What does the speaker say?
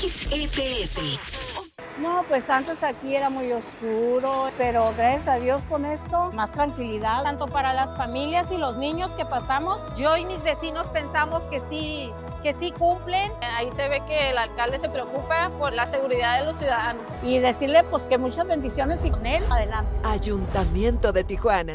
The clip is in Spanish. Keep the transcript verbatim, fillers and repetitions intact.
X E T F. No, pues antes aquí era muy oscuro, pero gracias a Dios con esto, más tranquilidad. Tanto para las familias y los niños que pasamos. Yo y mis vecinos pensamos que sí, que sí cumplen. Ahí se ve que el alcalde se preocupa por la seguridad de los ciudadanos. Y decirle pues que muchas bendiciones y con él, adelante. Ayuntamiento de Tijuana.